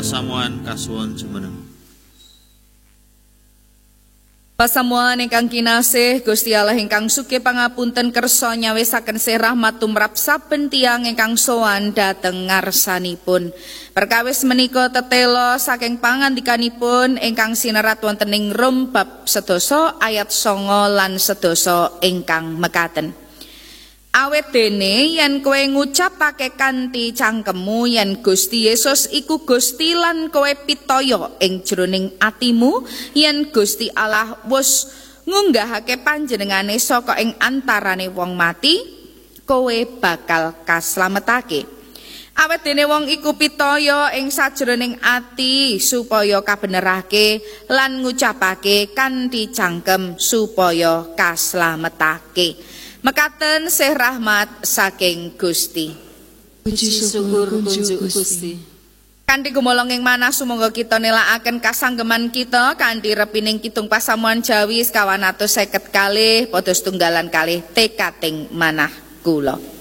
pasamuan kasuwun jumeneng. Pasamuan ingkang kinasih Gusti Allah ingkang sugih pangapunten kersa nyawisaken sih rahmat tumrap saben tiyang ingkang sowan dhateng ngarsanipun. Perkawis menika tetela saking pangandikanipun ingkang sinerat wonten ing Rom bab 11 ayat 9 lan 11 ingkang mekaten. Awet dene yen kowe ngucapake kanthi cangkemmu yen Gusti Yesus iku Gusti lan kowe pitaya ing jroning atimu yen Gusti Allah wis ngunggahake panjenengane saka ing antarane wong mati, kowe bakal kaslametake. Awet dene wong iku pitaya ing sajroning ati supaya kabenerake lan ngucapake kanthi cangkem supaya kaslametake. Mekaten sih rahmat saking Gusti. Puji syukur kunjuk Gusti. Kanthi gumolong ing manah sumangga kita nélakaken kasanggeman kita kanthi repining kitung pasamuan Jawi sekawan atus 50 kalih padha setunggalan kalih tekating manah kula.